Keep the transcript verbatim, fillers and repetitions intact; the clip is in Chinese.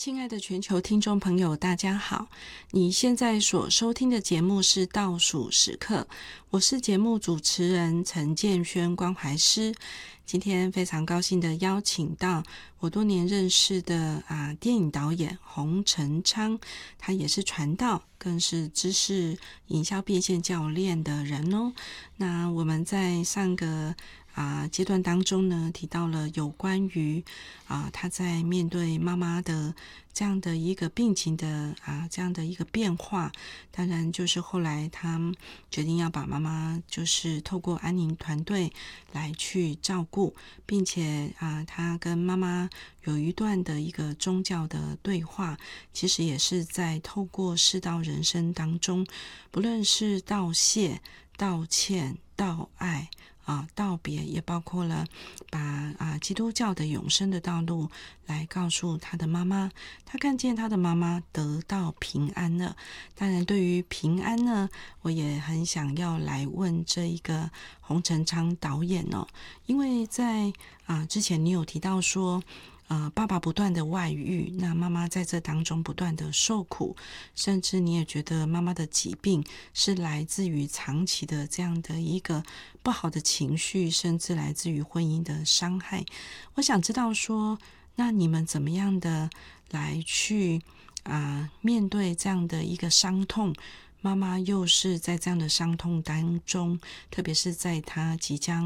亲爱的全球听众朋友，大家好！你现在所收听的节目是倒数时刻，我是节目主持人陈建轩关怀师。今天非常高兴的邀请到我多年认识的啊电影导演洪成昌，他也是传道，更是知识营销变现教练的人哦。那我们在上个啊阶段当中呢，提到了有关于啊他在面对妈妈的这样的一个病情的啊这样的一个变化，当然就是后来他决定要把妈妈就是透过安宁团队来去照顾，并且啊他跟妈妈有一段的一个宗教的对话，其实也是在透过世道人生当中，不论是道谢、道歉、道爱啊，道别，也包括了把啊基督教的永生的道路来告诉他的妈妈，他看见他的妈妈得到平安了。当然对于平安呢，我也很想要来问这一个洪成昌导演哦，因为在啊之前你有提到说呃，爸爸不断的外遇，那妈妈在这当中不断的受苦，甚至你也觉得妈妈的疾病是来自于长期的这样的一个不好的情绪，甚至来自于婚姻的伤害。我想知道说，那你们怎么样的来去啊、呃、面对这样的一个伤痛？妈妈又是在这样的伤痛当中，特别是在她即将